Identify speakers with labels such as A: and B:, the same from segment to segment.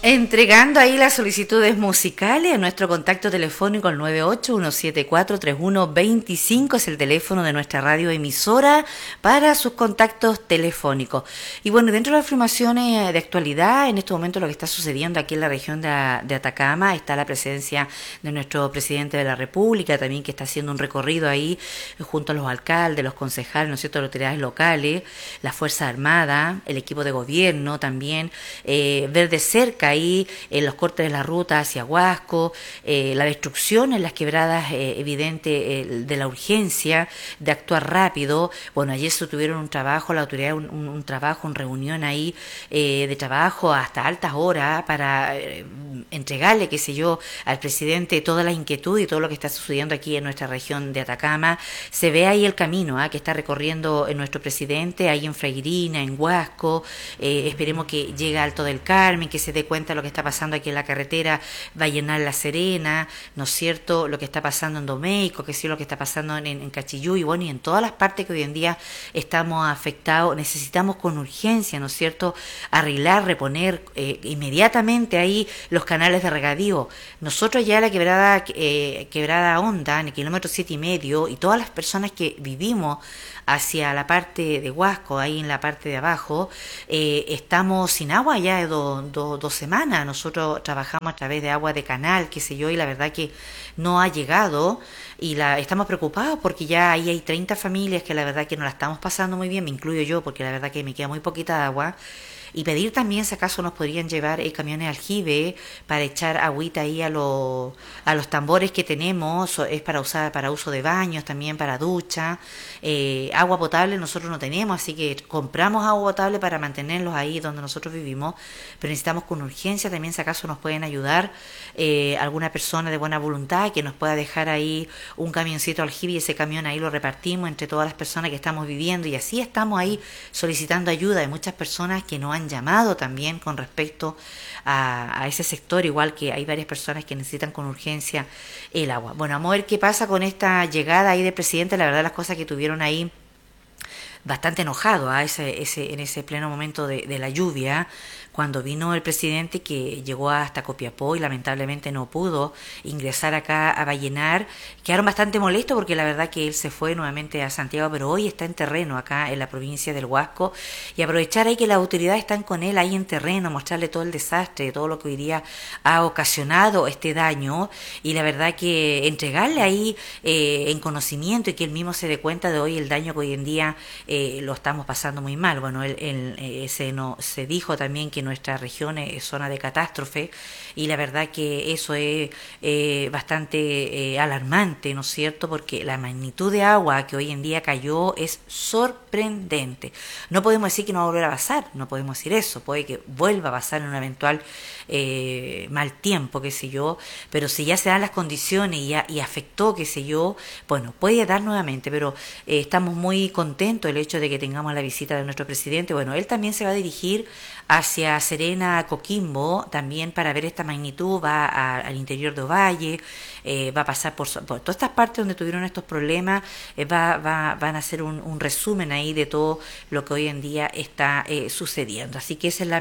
A: Entregando ahí las solicitudes musicales a nuestro contacto telefónico al 98-174-3125 es el teléfono de nuestra radio emisora para sus contactos telefónicos. Y bueno, dentro de las informaciones de actualidad, en este momento lo que está sucediendo aquí en la región de Atacama, está la presencia de nuestro presidente de la República, también que está haciendo un recorrido ahí junto a los alcaldes, los concejales, ¿no es cierto?, las autoridades locales, la Fuerza Armada, el equipo de gobierno también, ver de cerca ahí los cortes de la ruta hacia Huasco, la destrucción en las quebradas evidente de la urgencia de actuar rápido. Bueno, ayer se tuvieron un trabajo, la autoridad un trabajo, una reunión ahí de trabajo hasta altas horas para entregarle, qué sé yo, al presidente toda la inquietud y todo lo que está sucediendo aquí en nuestra región de Atacama. Se ve ahí el camino que está recorriendo nuestro presidente, ahí en Freirina, en Huasco. Esperemos que llegue a Alto del Carmen, que se dé cuenta de lo que está pasando aquí en la carretera, va a llenar La Serena, ¿no es cierto?, lo que está pasando en Domeico, que sí, lo que está pasando en Cachiyú, y bueno, y en todas las partes que hoy en día estamos afectados, necesitamos con urgencia, ¿no es cierto?, arreglar, reponer inmediatamente ahí los canales de regadío. Nosotros ya la quebrada Honda, en el kilómetro 7,5, y todas las personas que vivimos hacia la parte de Huasco, ahí en la parte de abajo, estamos sin agua ya de dos semanas. Nosotros trabajamos a través de agua de canal, qué sé yo, y la verdad que no ha llegado, y estamos preocupados porque ya ahí hay 30 familias que la verdad que no la estamos pasando muy bien, me incluyo yo, porque la verdad que me queda muy poquita agua. Y pedir también si acaso nos podrían llevar camiones aljibe para echar agüita ahí a los tambores que tenemos, es para usar para uso de baños, también para ducha. Agua potable nosotros no tenemos, así que compramos agua potable para mantenerlos ahí donde nosotros vivimos, pero necesitamos con urgencia también si acaso nos pueden ayudar alguna persona de buena voluntad que nos pueda dejar ahí un camioncito aljibe, y ese camión ahí lo repartimos entre todas las personas que estamos viviendo, y así estamos ahí solicitando ayuda de muchas personas que no han llamado también con respecto a ese sector, igual que hay varias personas que necesitan con urgencia el agua. Bueno, vamos a ver qué pasa con esta llegada ahí del presidente. La verdad, las cosas que tuvieron ahí bastante enojado en ese pleno momento de la lluvia, cuando vino el presidente, que llegó hasta Copiapó y lamentablemente no pudo ingresar acá a Vallenar. Quedaron bastante molestos porque la verdad que él se fue nuevamente a Santiago, pero hoy está en terreno acá en la provincia del Huasco, y aprovechar ahí que las autoridades están con él ahí en terreno, mostrarle todo el desastre, todo lo que hoy día ha ocasionado este daño, y la verdad que entregarle ahí en conocimiento, y que él mismo se dé cuenta de hoy el daño que hoy en día lo estamos pasando muy mal. Bueno, se dijo también que nuestra región es zona de catástrofe, y la verdad que eso es bastante alarmante, ¿no es cierto?, porque la magnitud de agua que hoy en día cayó es sorprendente. No podemos decir que no va a volver a pasar, no podemos decir eso, puede que vuelva a pasar en un eventual mal tiempo, qué sé yo, pero si ya se dan las condiciones y afectó, qué sé yo, bueno, puede dar nuevamente, pero estamos muy contentos del hecho de que tengamos la visita de nuestro presidente. Bueno, él también se va a dirigir hacia Serena, Coquimbo, también para ver esta magnitud, va al interior de Ovalle, va a pasar por todas estas partes donde tuvieron estos problemas, van a hacer un resumen ahí de todo lo que hoy en día está sucediendo. Así que esa es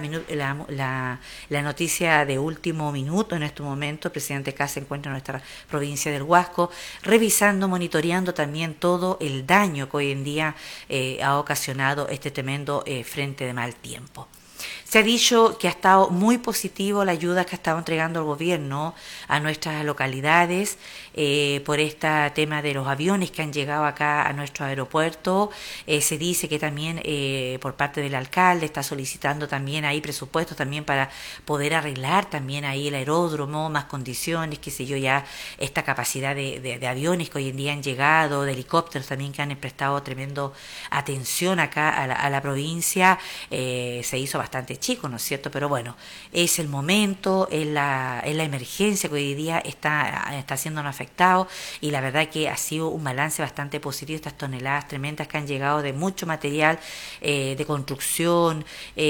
A: la noticia de último minuto en este momento. El presidente Kast se encuentra en nuestra provincia del Huasco, revisando, monitoreando también todo el daño que hoy en día ha ocasionado este tremendo frente de mal tiempo. Se ha dicho que ha estado muy positivo la ayuda que ha estado entregando el gobierno a nuestras localidades por este tema de los aviones que han llegado acá a nuestro aeropuerto. Se dice que también por parte del alcalde está solicitando también ahí presupuestos también para poder arreglar también ahí el aeródromo, más condiciones, qué sé yo, ya esta capacidad de aviones que hoy en día han llegado, de helicópteros también que han prestado tremendo atención acá a la provincia. Se hizo bastante chico, ¿no es cierto? Pero bueno, es el momento, es la emergencia que hoy día está siendo afectado, y la verdad que ha sido un balance bastante positivo, estas toneladas tremendas que han llegado de mucho material de construcción,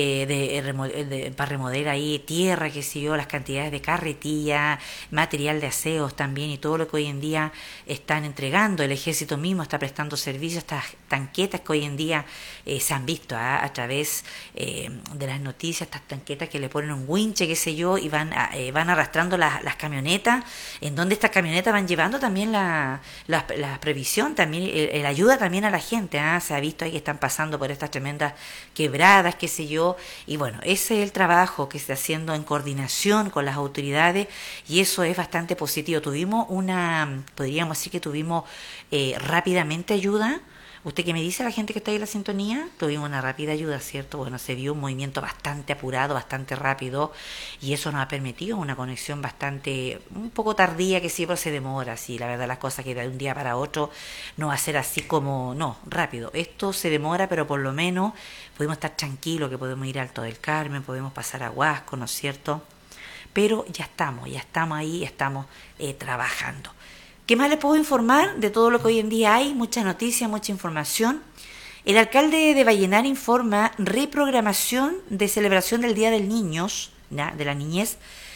A: para remodelar ahí tierra, qué sé yo, las cantidades de carretilla, material de aseos también, y todo lo que hoy en día están entregando. El ejército mismo está prestando servicio, estas tanquetas que hoy en día se han visto a través de las noticias, estas tanquetas que le ponen un winche, qué sé yo, y van arrastrando las camionetas, en donde estas camionetas van llevando también la previsión, también el ayuda también a la gente, se ha visto ahí que están pasando por estas tremendas quebradas, qué sé yo, y bueno, ese es el trabajo que se está haciendo en coordinación con las autoridades, y eso es bastante positivo. Podríamos decir que tuvimos rápidamente ayuda. ¿Usted qué me dice, la gente que está ahí en la sintonía? Tuvimos una rápida ayuda, ¿cierto? Bueno, se vio un movimiento bastante apurado, bastante rápido, y eso nos ha permitido una conexión un poco tardía, que siempre se demora, sí, la verdad las cosas que de un día para otro no va a ser así como, no, rápido. Esto se demora, pero por lo menos podemos estar tranquilos, que podemos ir a Alto del Carmen, podemos pasar a Huasco, ¿no es cierto? Pero ya estamos ahí, estamos trabajando. ¿Qué más les puedo informar de todo lo que hoy en día hay? Mucha noticia, mucha información. El alcalde de Vallenar informa reprogramación de celebración del Día del Niño, de la niñez.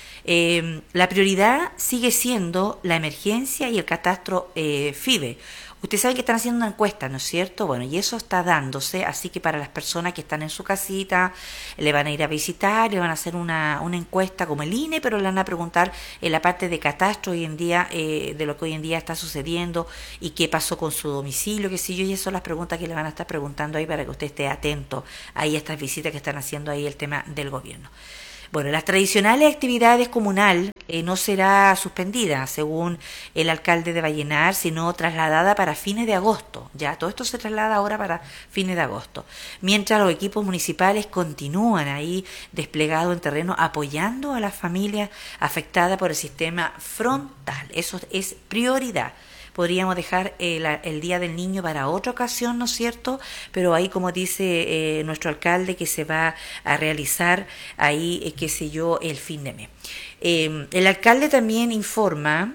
A: La prioridad sigue siendo la emergencia y el catastro FIDE. Ustedes saben que están haciendo una encuesta, ¿no es cierto? Bueno, y eso está dándose, así que para las personas que están en su casita, le van a ir a visitar, le van a hacer una encuesta como el INE, pero le van a preguntar en la parte de catastro hoy en día, de lo que hoy en día está sucediendo y qué pasó con su domicilio, qué sé yo, y esas son las preguntas que le van a estar preguntando ahí para que usted esté atento ahí a estas visitas que están haciendo ahí el tema del gobierno. Bueno, las tradicionales actividades comunal no será suspendida, según el alcalde de Vallenar, sino trasladada para fines de agosto. Ya, todo esto se traslada ahora para fines de agosto. Mientras los equipos municipales continúan ahí desplegados en terreno apoyando a las familias afectadas por el sistema frontal. Eso es prioridad. Podríamos dejar el Día del Niño para otra ocasión, ¿no es cierto? Pero ahí, como dice nuestro alcalde, que se va a realizar ahí, qué sé yo, el fin de mes. El alcalde también informa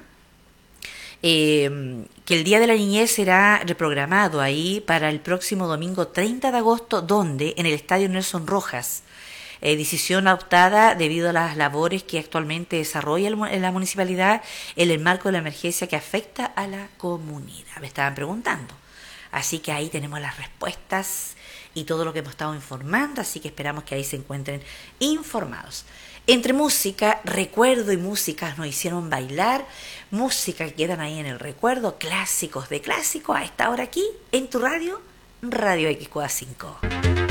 A: que el Día de la Niñez será reprogramado ahí para el próximo domingo 30 de agosto, donde en el Estadio Nelson Rojas. Decisión adoptada debido a las labores que actualmente desarrolla la municipalidad en el marco de la emergencia que afecta a la comunidad. Me estaban preguntando. Así que ahí tenemos las respuestas y todo lo que hemos estado informando, así que esperamos que ahí se encuentren informados. Entre música, recuerdo y músicas nos hicieron bailar, música que quedan ahí en el recuerdo, clásicos de clásicos, a esta hora aquí, en tu radio, Radio XQA5.